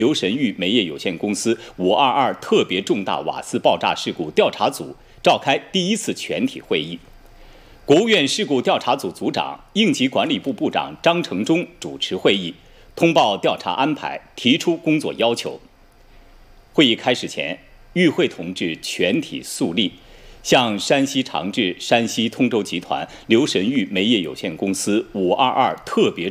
刘神玉煤业有限公司522特别重大瓦斯爆炸事故调查组召开第一次全体会议。国务院事故调查组组长、应急管理部部长张成忠主持会议，通报调查安排，提出工作要求。会议开始前，与会同志全体肃立，向山西长治山西通州集团刘神玉煤业有限公司522特别